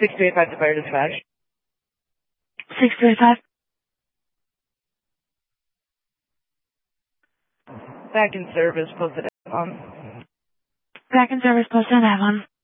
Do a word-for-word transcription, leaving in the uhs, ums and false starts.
six two eight five to fire dispatch. six two eight five. Back in service, posted on. Back in service, posted on Avon.